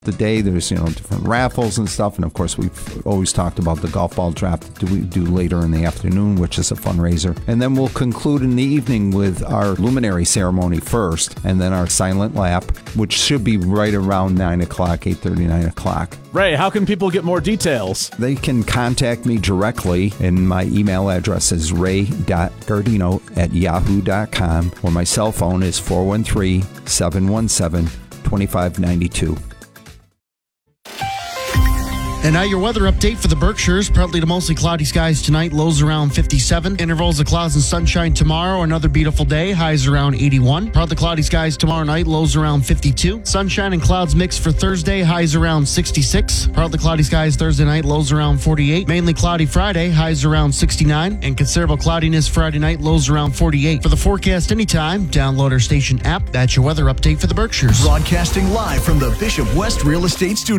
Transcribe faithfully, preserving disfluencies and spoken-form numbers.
The day there's, you know, different raffles and stuff, and of course we've always talked about the golf ball draft that we do later in the afternoon, which is a fundraiser. And then we'll conclude in the evening with our luminary ceremony first, and then our silent lap, which should be right around nine o'clock, eight thirty, nine o'clock. Ray, how can people get more details? They can contact me directly, and my email address is ray dot gardino at yahoo dot com, or my cell phone is four one three, seven one seven, two five nine two. And now your weather update for the Berkshires. Partly to mostly cloudy skies tonight. Lows around fifty-seven. Intervals of clouds and sunshine tomorrow. Another beautiful day. Highs around eighty-one. Partly cloudy skies tomorrow night. Lows around fifty-two. Sunshine and clouds mixed for Thursday. Highs around sixty-six. Partly cloudy skies Thursday night. Lows around forty-eight. Mainly cloudy Friday. Highs around sixty-nine. And considerable cloudiness Friday night. Lows around forty-eight. For the forecast anytime, download our station app. That's your weather update for the Berkshires. Broadcasting live from the Bishop West Real Estate Studio.